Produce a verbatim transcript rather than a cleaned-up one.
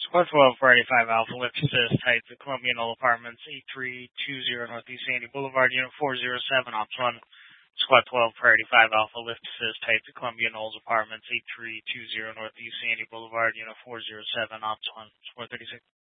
Squad twelve for eighty-five Alpha, lift assist, height to Columbia Knoll Apartments, eight three two zero Northeast Sandy Boulevard, Unit four zero seven, Ops one. Squad twelve for eighty-five Alpha, lift assist, height to Columbia Knolls Apartments, eight three two zero Northeast Sandy Boulevard, Unit four zero seven, Ops one. Squad thirty-six.